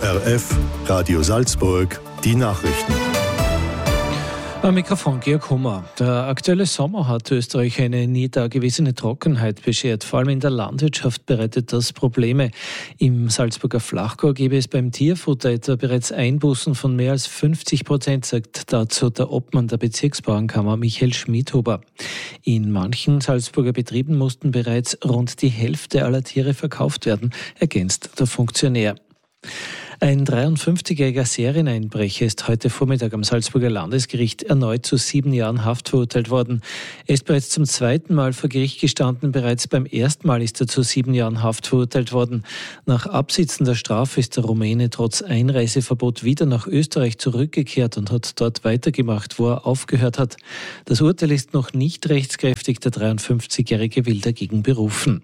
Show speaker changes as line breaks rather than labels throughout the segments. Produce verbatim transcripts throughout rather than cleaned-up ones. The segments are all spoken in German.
O R F, Radio Salzburg, die Nachrichten.
Am Mikrofon Georg Hummer. Der aktuelle Sommer hat Österreich eine nie dagewesene Trockenheit beschert. Vor allem in der Landwirtschaft bereitet das Probleme. Im Salzburger Flachgau gebe es beim Tierfutter etwa bereits Einbußen von mehr als fünfzig Prozent, sagt dazu der Obmann der Bezirksbauernkammer Michael Schmidhuber. In manchen Salzburger Betrieben mussten bereits rund die Hälfte aller Tiere verkauft werden, ergänzt der Funktionär. Ein dreiundfünfzigjähriger Serieneinbrecher ist heute Vormittag am Salzburger Landesgericht erneut zu sieben Jahren Haft verurteilt worden. Er ist bereits zum zweiten Mal vor Gericht gestanden. Bereits beim ersten Mal ist er zu sieben Jahren Haft verurteilt worden. Nach Absitzen der Strafe ist der Rumäne trotz Einreiseverbot wieder nach Österreich zurückgekehrt und hat dort weitergemacht, wo er aufgehört hat. Das Urteil ist noch nicht rechtskräftig. Der dreiundfünfzigjährige will dagegen berufen.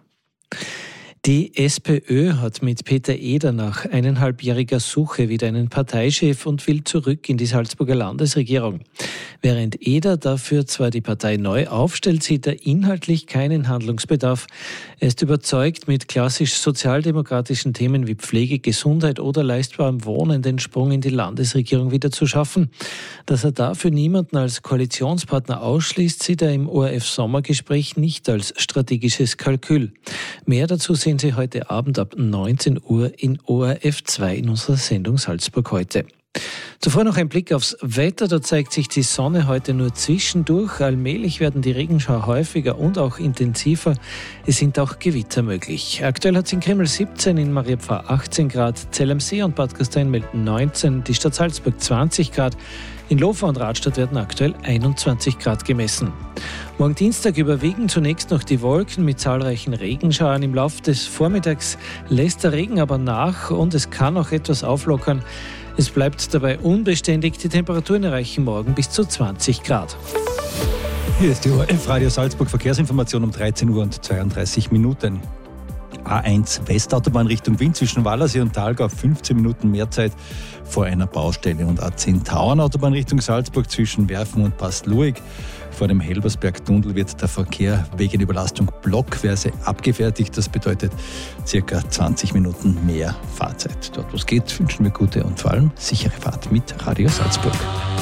Die SPÖ hat mit Peter Eder nach eineinhalbjähriger Suche wieder einen Parteichef und will zurück in die Salzburger Landesregierung. Während Eder dafür zwar die Partei neu aufstellt, sieht er inhaltlich keinen Handlungsbedarf. Er ist überzeugt, mit klassisch sozialdemokratischen Themen wie Pflege, Gesundheit oder leistbarem Wohnen den Sprung in die Landesregierung wieder zu schaffen. Dass er dafür niemanden als Koalitionspartner ausschließt, sieht er im O R F-Sommergespräch nicht als strategisches Kalkül. Mehr dazu sehen Sie heute Abend ab neunzehn Uhr in O R F zwei in unserer Sendung Salzburg heute. Zuvor noch ein Blick aufs Wetter. Da zeigt sich die Sonne heute nur zwischendurch. Allmählich werden die Regenschauer häufiger und auch intensiver. Es sind auch Gewitter möglich. Aktuell hat es in Krimml siebzehn, in Mariapfarr achtzehn Grad, Zell am See und Bad Gastein melden neunzehn, die Stadt Salzburg zwanzig Grad. In Lofa und Radstadt werden aktuell einundzwanzig Grad gemessen. Morgen Dienstag überwiegen zunächst noch die Wolken mit zahlreichen Regenschauern. Im Laufe des Vormittags lässt der Regen aber nach und es kann auch etwas auflockern. Es bleibt dabei unbeständig. Die Temperaturen erreichen morgen bis zu zwanzig Grad.
Hier ist die O R F Radio Salzburg Verkehrsinformation um dreizehn Uhr und zweiunddreißig Minuten. A eins Westautobahn Richtung Wien zwischen Wallersee und Thalgau fünfzehn Minuten mehr Zeit vor einer Baustelle. Und A zehn Tauernautobahn Richtung Salzburg zwischen Werfen und Pastluig vor dem Helbersberg-Tunnel wird der Verkehr wegen Überlastung blockweise abgefertigt. Das bedeutet circa zwanzig Minuten mehr Fahrzeit. Dort, wo es geht, wünschen wir gute und vor allem sichere Fahrt mit Radio Salzburg.